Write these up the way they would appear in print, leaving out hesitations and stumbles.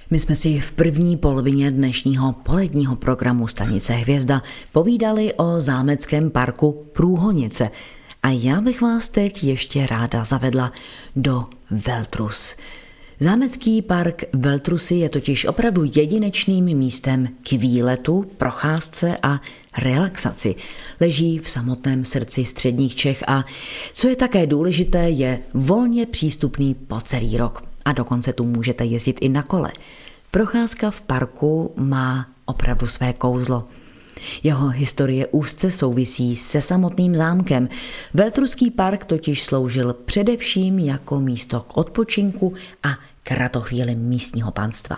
My jsme si v první polovině dnešního poledního programu Stanice Hvězda povídali o zámeckém parku Průhonice a já bych vás teď ještě ráda zavedla do Veltrus. Zámecký park Veltrusy je totiž opravdu jedinečným místem k výletu, procházce a relaxaci. Leží v samotném srdci středních Čech a co je také důležité, je volně přístupný po celý rok. A dokonce tu můžete jezdit i na kole. Procházka v parku má opravdu své kouzlo. Jeho historie úzce souvisí se samotným zámkem. Veltruský park totiž sloužil především jako místo k odpočinku a kratochvíli místního panstva.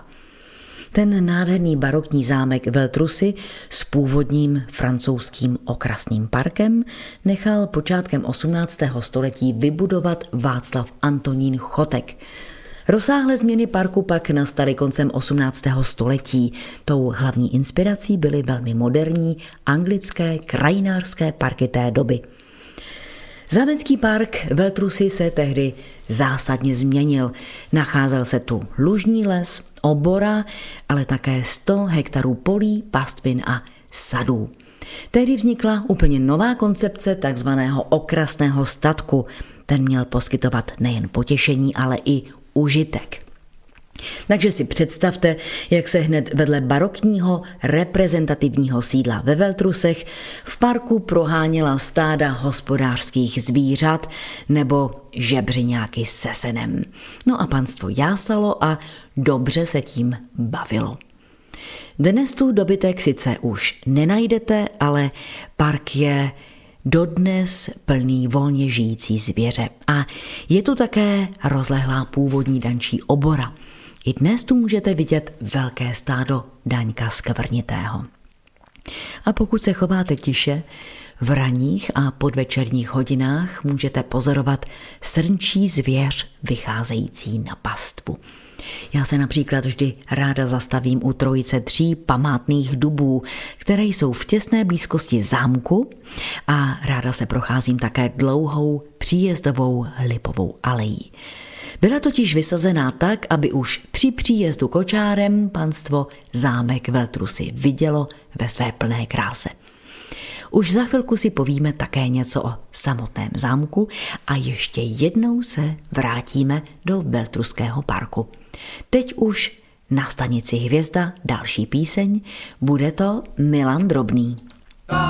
Ten nádherný barokní zámek Veltrusy s původním francouzským okrasným parkem nechal počátkem 18. století vybudovat Václav Antonín Chotek. Rozsáhlé změny parku pak nastaly koncem 18. století. Tou hlavní inspirací byly velmi moderní anglické krajinářské parky té doby. Zámecký park Veltrusy se tehdy zásadně změnil. Nacházel se tu lužní les, obora, ale také 100 hektarů polí, pastvin a sadů. Tehdy vznikla úplně nová koncepce takzvaného okrasného statku. Ten měl poskytovat nejen potěšení, ale i užitek. Takže si představte, jak se hned vedle barokního reprezentativního sídla ve Veltrusech v parku proháněla stáda hospodářských zvířat nebo žebřiňáky se senem. No a panstvo jásalo a dobře se tím bavilo. Dnes tu dobytek sice už nenajdete, ale park je dodnes plný volně žijící zvěře a je tu také rozlehlá původní dančí obora. I dnes tu můžete vidět velké stádo daňka skvrnitého. A pokud se chováte tiše, v ranních a podvečerních hodinách můžete pozorovat srnčí zvěř vycházející na pastvu. Já se například vždy ráda zastavím u trojice 3 památných dubů, které jsou v těsné blízkosti zámku a ráda se procházím také dlouhou příjezdovou lipovou alejí. Byla totiž vysazená tak, aby už při příjezdu kočárem panstvo zámek Veltrusy vidělo ve své plné kráse. Už za chvilku si povíme také něco o samotném zámku a ještě jednou se vrátíme do Veltruského parku. Teď už na stanici Hvězda další píseň, bude to Milan Drobný.